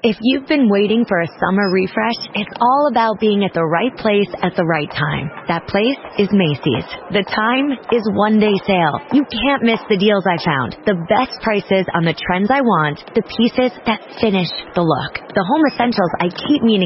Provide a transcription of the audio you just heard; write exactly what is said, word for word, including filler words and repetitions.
If you've been waiting for a summer refresh, it's all about being at the right place at the right time. That place is Macy's. The time is one day sale. You can't miss the deals I found. The best prices on the trends I want, the pieces that finish the look. The home essentials I keep meaning